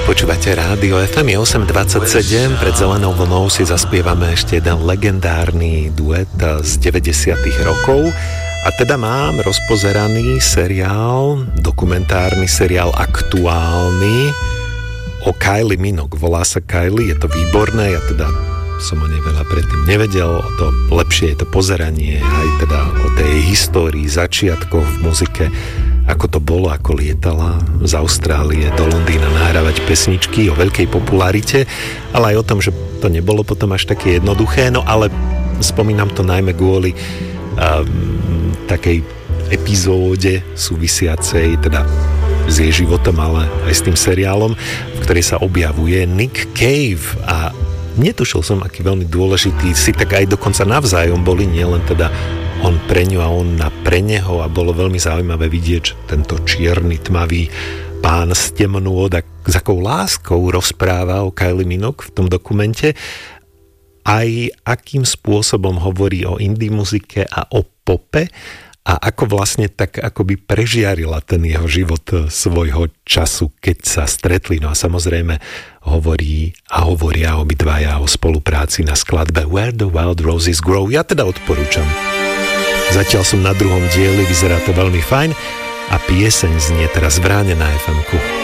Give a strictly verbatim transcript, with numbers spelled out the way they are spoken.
Počúvate rádio ef em osem dvadsaťsedem. Pred zelenou vlnou si zaspievame ešte jeden legendárny duet z deväťdesiatych rokov. A teda mám rozpozeraný seriál, dokumentárny seriál aktuálny o Kylie Minogue. Volá sa Kylie, je to výborné, ja teda som o nej veľa predtým nevedel, o to lepšie je to pozeranie, aj teda o tej histórii, začiatkoch v muzike, ako to bolo, ako lietala z Austrálie do Londýna nahrávať pesničky, o veľkej popularite, ale aj o tom, že to nebolo potom až také jednoduché, no ale spomínam to najmä kvôli um, takej epizóde súvisiacej, teda s jej životom, ale aj s tým seriálom, v ktorej sa objavuje Nick Cave a netušil som, aký veľmi dôležitý si tak aj dokonca navzájom boli, nielen teda on pre ňu a on na pre neho, a bolo veľmi zaujímavé vidieť, že tento čierny, tmavý pán s temnú od, s akou láskou rozpráva o Kylie Minogue v tom dokumente, aj akým spôsobom hovorí o indie muzike a o pope a ako vlastne tak akoby prežiarila ten jeho život svojho času, keď sa stretli. No a samozrejme hovorí a hovoria obidvaja o spolupráci na skladbe Where the Wild Roses Grow. Ja teda odporúčam. Zatiaľ som na druhom dieli, vyzerá to veľmi fajn a pieseň znie teraz v ráne na ef emku.